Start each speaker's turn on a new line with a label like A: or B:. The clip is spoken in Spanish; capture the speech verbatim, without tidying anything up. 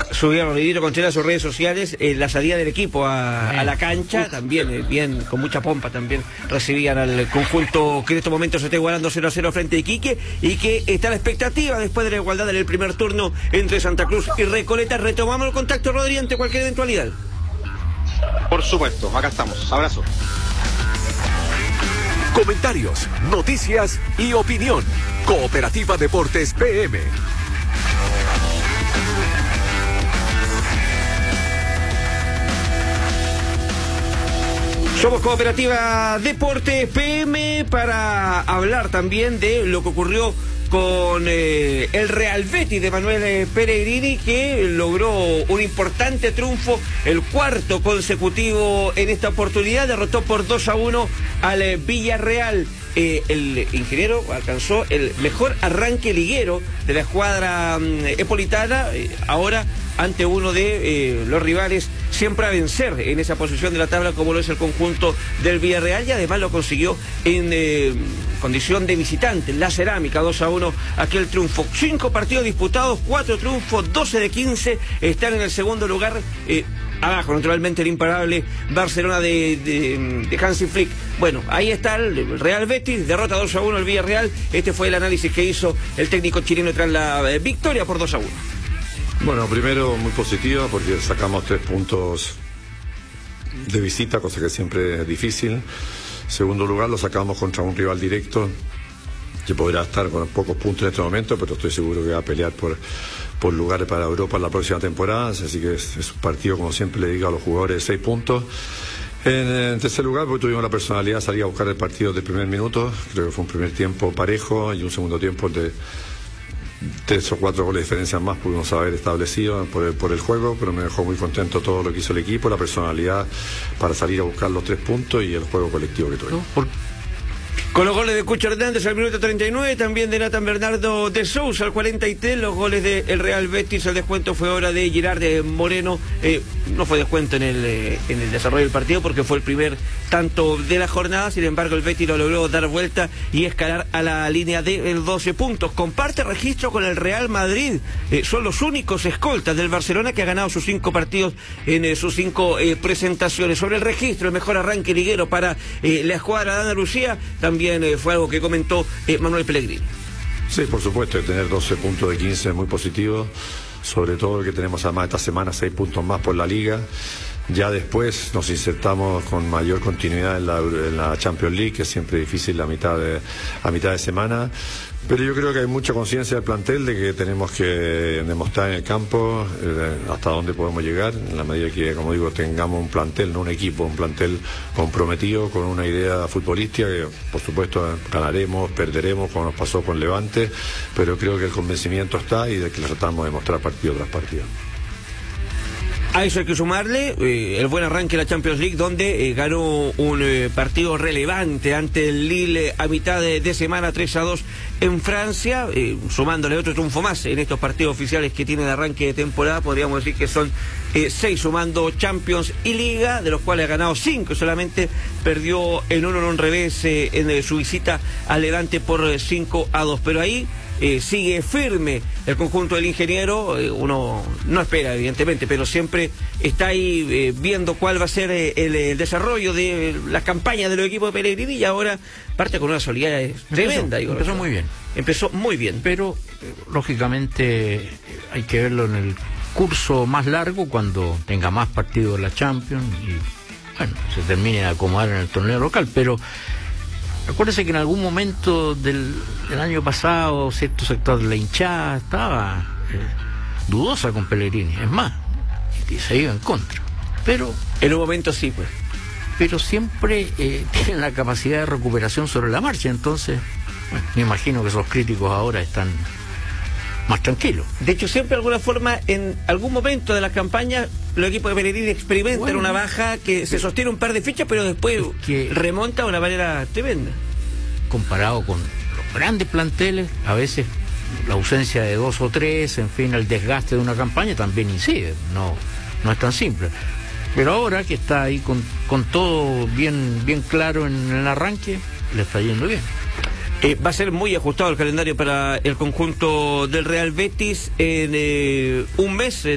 A: subía Rodrigo Contreras a sus redes sociales eh, la salida del equipo a, a la cancha, Uf. también eh, bien, con mucha pompa también recibían al conjunto que en estos momentos se está igualando cero a cero frente a Iquique, y que está la expectativa después de la igualdad en el primer turno entre Santa Cruz y Recoleta. Retomamos el contacto, Rodrigo, ante cualquier eventualidad.
B: Por supuesto, acá estamos. Abrazo.
C: Comentarios, noticias y opinión. Cooperativa Deportes P M.
A: Somos Cooperativa Deportes P M para hablar también de lo que ocurrió con eh, el Real Betis de Manuel eh, Pellegrini, que logró un importante triunfo, el cuarto consecutivo en esta oportunidad. Derrotó por dos a uno al eh, Villarreal. Eh, el ingeniero alcanzó el mejor arranque liguero de la escuadra eh, epolitana, eh, ahora ante uno de eh, los rivales siempre a vencer en esa posición de la tabla, como lo es el conjunto del Villarreal, y además lo consiguió en eh, condición de visitante, la Cerámica, dos a uno aquel triunfo. Cinco partidos disputados, cuatro triunfos, doce de quince, están en el segundo lugar, eh, abajo naturalmente el imparable Barcelona de, de, de Hansi Flick. Bueno, ahí está el Real Betis, derrota dos a uno el Villarreal. Este fue el análisis que hizo el técnico chileno tras la eh, victoria por dos a uno.
D: Bueno, primero muy positiva porque sacamos tres puntos de visita, cosa que siempre es difícil. Segundo lugar, lo sacamos contra un rival directo que podrá estar con pocos puntos en este momento, pero estoy seguro que va a pelear por, por lugares para Europa en la próxima temporada. Así que es, es un partido, como siempre le digo a los jugadores, seis puntos. En, en tercer lugar, porque tuvimos la personalidad de salir a buscar el partido del primer minuto. Creo que fue un primer tiempo parejo y un segundo tiempo de tres o cuatro goles de diferencia más pudimos haber establecido por el, por el juego, pero me dejó muy contento todo lo que hizo el equipo, la personalidad para salir a buscar los tres puntos y el juego colectivo que tuvimos.
A: Por... Con los goles de Cucho Hernández al minuto treinta y nueve, también de Nathan Bernardo de Sousa al cuarenta y tres, los goles del Real Betis. El descuento fue obra de Girard de Moreno. Eh, no fue descuento en el, eh, en el desarrollo del partido porque fue el primer tanto de la jornada. Sin embargo, el Betis lo logró dar vuelta y escalar a la línea de doce puntos. Comparte registro con el Real Madrid. Eh, son los únicos escoltas del Barcelona que ha ganado sus cinco partidos en eh, sus cinco eh, presentaciones. Sobre el registro, el mejor arranque liguero para eh, la escuadra de Andalucía, también eh, fue algo que comentó eh, Manuel Pellegrini.
D: Sí, por supuesto, tener doce puntos de quince es muy positivo, sobre todo que tenemos además esta semana seis puntos más por la Liga. Ya después nos insertamos con mayor continuidad en la, en la Champions League, que es siempre difícil a mitad de, a mitad de semana. Pero yo creo que hay mucha conciencia del plantel de que tenemos que demostrar en el campo eh, hasta dónde podemos llegar, en la medida que, como digo, tengamos un plantel, no un equipo, un plantel comprometido con una idea futbolística que, por supuesto, ganaremos, perderemos, como nos pasó con Levante, pero creo que el convencimiento está y de que le tratamos de mostrar partido tras partido.
A: A eso hay que sumarle eh, el buen arranque de la Champions League, donde eh, ganó un eh, partido relevante ante el Lille a mitad de, de semana, tres a dos en Francia, eh, sumándole otro triunfo más en estos partidos oficiales que tiene de arranque de temporada. Podríamos decir que son eh, seis sumando Champions y Liga, de los cuales ha ganado cinco, solamente perdió en uno en un revés eh, en eh, su visita al Levante por eh, cinco a dos, pero ahí Eh, sigue firme el conjunto del ingeniero. eh, uno no espera evidentemente, pero siempre está ahí eh, viendo cuál va a ser eh, el, el desarrollo de la campaña de los equipos de Pellegrini, y ahora parte con una solidez tremenda.
E: Empezó, empezó muy bien.
A: Empezó muy bien.
E: Pero, eh, lógicamente, hay que verlo en el curso más largo, cuando tenga más partidos de la Champions y, bueno, se termine de acomodar en el torneo local, pero acuérdese que en algún momento del, del año pasado cierto sector de la hinchada estaba eh, dudosa con Pellegrini, es más, y se iba en contra, pero
A: en un momento sí, pues
E: pero siempre eh, tienen la capacidad de recuperación sobre la marcha. Entonces, bueno, me imagino que esos críticos ahora están más tranquilos.
A: De hecho, siempre de alguna forma, en algún momento de la campaña, los equipos de Pellegrini experimentan bueno, una baja que se sostiene un par de fichas, pero después es que remonta de una manera tremenda.
E: Comparado con los grandes planteles, a veces la ausencia de dos o tres, en fin, el desgaste de una campaña también incide. No, no es tan simple. Pero ahora que está ahí con, con todo bien, bien claro en el arranque, le está yendo bien.
A: Eh, va a ser muy ajustado el calendario para el conjunto del Real Betis en eh, un mes. Eh,